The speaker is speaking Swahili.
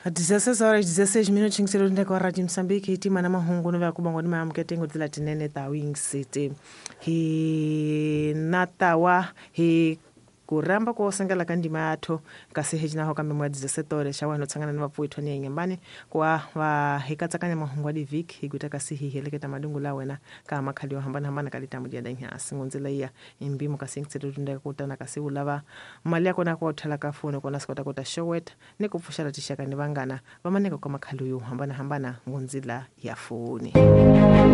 16 horas 16 minutos ngiselo ndeko Radio Msambiki itima na mahungu no yakubangwa ni mamketengo dila tinene ta Wing City hi natawa hi kuramba ko sangala kandima yatho kasi hejina ho kambe mwa 17 horas shawa no tsangana ni vapuitho ni nyembani kwa wa hikatsakanya mahungu adi vik higuta kasi hi heleketa madungu la wena ka makhaliwa hambana kalitamu dia danya asingonzela iya imbimo kasi ngitselo ndeka kutana kasi ulava mali yako na ko thala ka phone kona sikota kota showet ni kupfushara tishaka ni vangana vamaneka kwa makhaliwa hambana ngonzila ya phone.